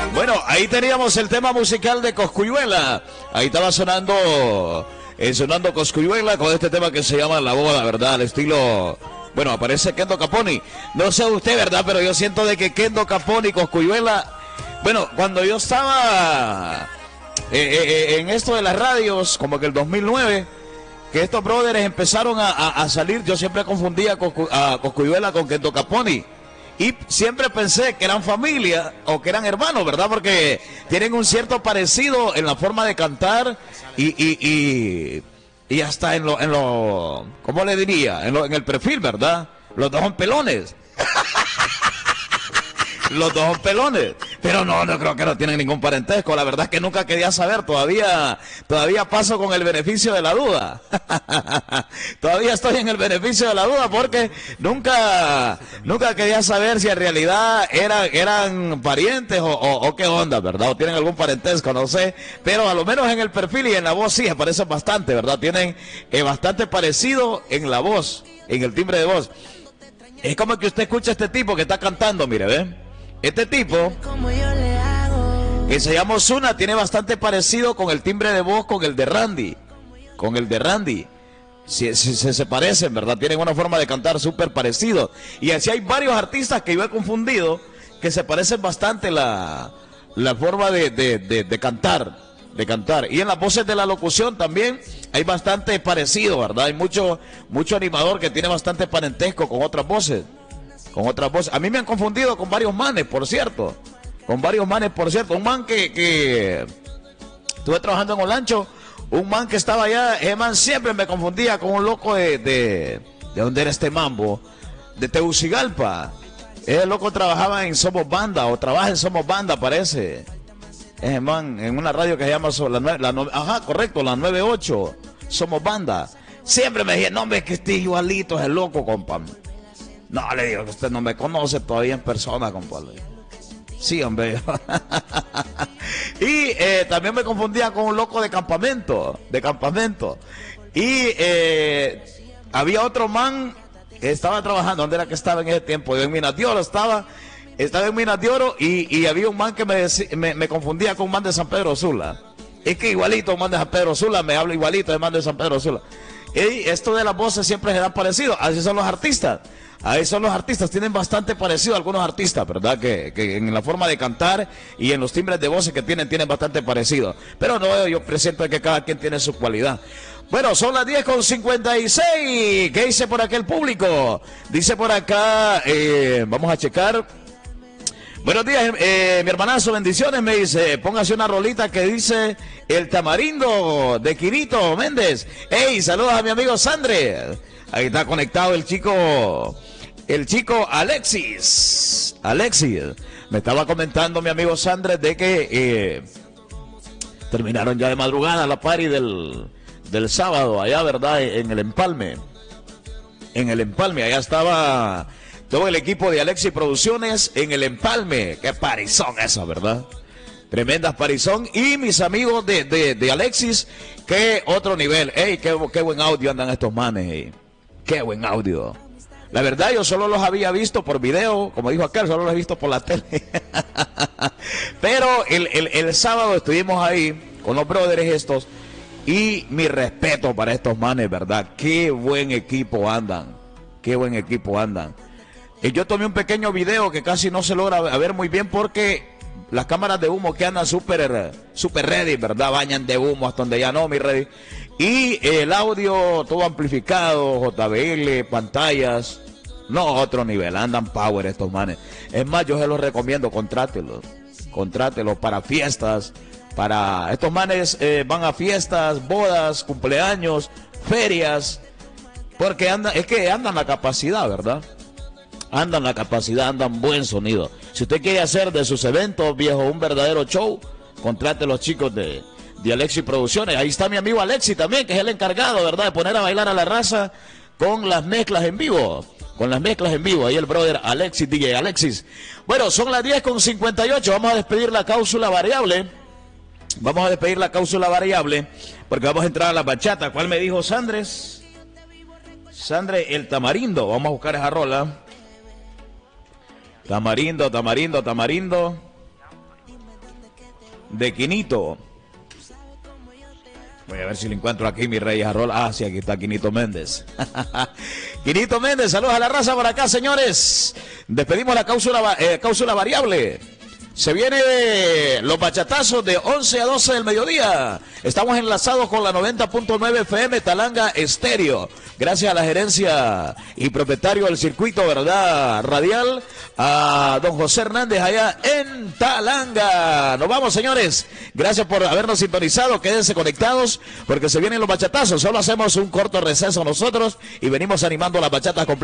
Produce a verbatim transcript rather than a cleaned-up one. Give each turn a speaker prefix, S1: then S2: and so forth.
S1: Bueno, ahí teníamos el tema musical de Cosculluela. Ahí estaba sonando, eh, sonando Cosculluela con este tema que se llama La Boda, ¿verdad? Al estilo, bueno, aparece Kendo Caponi. No sé usted, ¿verdad? Pero yo siento de que Kendo Caponi y Cosculluela, bueno, cuando yo estaba eh, eh, en esto de las radios, como que el dos mil nueve, que estos brothers empezaron a, a, a salir, yo siempre confundía a Cosculluela con Kendo Caponi. Y siempre pensé que eran familia o que eran hermanos, ¿verdad? Porque tienen un cierto parecido en la forma de cantar y, y, y, y hasta en lo, en lo, ¿cómo le diría? En, lo, en el perfil, ¿verdad? Los dos son pelones. Los dos son pelones. Pero no, no creo que no tienen ningún parentesco. La verdad es que nunca quería saber. Todavía, todavía paso con el beneficio de la duda. Todavía estoy en el beneficio de la duda porque nunca, nunca quería saber si en realidad eran, eran parientes o, o, o qué onda, ¿verdad? O tienen algún parentesco, no sé. Pero a lo menos en el perfil y en la voz sí, se parecen bastante, ¿verdad? Tienen eh, bastante parecido en la voz, en el timbre de voz. Es como que usted escucha a este tipo que está cantando, mire, ¿ve? Este tipo, que se llama Ozuna, tiene bastante parecido con el timbre de voz con el de Randy. Con el de Randy. Si, si, si se parecen, ¿verdad? Tienen una forma de cantar súper parecido. Y así hay varios artistas que yo he confundido que se parecen bastante la, la forma de, de, de, de cantar. De cantar. Y en las voces de la locución también hay bastante parecido, ¿verdad? Hay mucho, mucho animador que tiene bastante parentesco con otras voces. Con otras voces. A mí me han confundido con varios manes, por cierto. Con varios manes, por cierto. Un man que, que estuve trabajando en Olancho. Un man que estaba allá. Ese man siempre me confundía con un loco de... ¿De, de dónde era este mambo? De Tegucigalpa. Ese loco trabajaba en Somos Banda. O trabaja en Somos Banda, parece. Ese man en una radio que se llama... La, la, la, ajá, correcto, la noventa y ocho. Somos Banda. Siempre me decía, no, hombre, que este igualito es el loco, compa. No, le digo que usted no me conoce todavía en persona, compadre. Sí, hombre. Y eh, también me confundía con un loco de campamento, de campamento. Y eh, había otro man que estaba trabajando, ¿dónde era que estaba en ese tiempo? Yo en Minas de Oro estaba, estaba en Minas de Oro y, y había un man que me, decía, me, me confundía con un man de San Pedro Sula. Es que igualito un man de San Pedro Sula, me habla igualito de man de San Pedro Sula. Y esto de las voces siempre se dan parecido, así son los artistas. Ahí son los artistas, tienen bastante parecido a algunos artistas, ¿verdad? Que, que en la forma de cantar y en los timbres de voces que tienen, tienen bastante parecido. Pero no, yo presiento que cada quien tiene su cualidad. Bueno, son las diez con cincuenta y seis. ¿Qué dice por acá el público? Dice por acá, eh, vamos a checar. Buenos días, eh, mi hermanazo, bendiciones, me dice, póngase una rolita que dice El Tamarindo de Quirito Méndez. Hey, saludos a mi amigo Sandre. Ahí está conectado el chico, el chico Alexis. Alexis, me estaba comentando mi amigo Sandre de que eh, terminaron ya de madrugada la party del, del sábado, allá, ¿verdad? En el Empalme. En el Empalme, allá estaba todo el equipo de Alexis Producciones en el Empalme. Qué parizón eso, ¿verdad? Tremendas parizón. Y mis amigos de, de, de Alexis, qué otro nivel. Ey, qué, qué buen audio andan estos manes. Ey. Qué buen audio. La verdad, yo solo los había visto por video, como dijo aquel, solo los he visto por la tele. Pero el, el, el sábado estuvimos ahí con los brothers estos. Y mi respeto para estos manes, ¿verdad? Qué buen equipo andan. Qué buen equipo andan. Y yo tomé un pequeño video que casi no se logra ver muy bien porque las cámaras de humo que andan súper super ready, ¿verdad? Bañan de humo hasta donde ya no, mi ready. Y el audio todo amplificado, J B L, pantallas. No, otro nivel, andan power estos manes. Es más, yo se los recomiendo, contrátelos. Contrátelos para fiestas. Para estos manes eh, van a fiestas, bodas, cumpleaños, ferias. Porque andan, es que andan la capacidad, ¿verdad? Andan la capacidad, andan buen sonido. Si usted quiere hacer de sus eventos, viejo, un verdadero show, contrate a los chicos de, de Alexis Producciones. Ahí está mi amigo Alexis también, que es el encargado, ¿verdad?, de poner a bailar a la raza con las mezclas en vivo. Con las mezclas en vivo. Ahí el brother Alexis, D J Alexis. Bueno, son las diez con cincuenta y ocho. Vamos a despedir la cápsula variable. Vamos a despedir la cápsula variable, porque vamos a entrar a la bachata. ¿Cuál me dijo Sandres? Sandre, el Tamarindo. Vamos a buscar esa rola. Tamarindo, tamarindo, tamarindo. de Quinito. Voy a ver si lo encuentro aquí, mi rey Jarrol. Ah, sí, aquí está Quinito Méndez. Quinito Méndez, saludos a la raza por acá, señores. Despedimos la cápsula, eh, cápsula variable. Se viene los bachatazos de once a doce del mediodía. Estamos enlazados con la noventa punto nueve F M Talanga Estéreo. Gracias a la gerencia y propietario del circuito, ¿verdad? Radial, a don José Hernández allá en Talanga. Nos vamos, señores. Gracias por habernos sintonizado. Quédense conectados porque se vienen los bachatazos. Solo hacemos un corto receso nosotros y venimos animando las bachatas completas.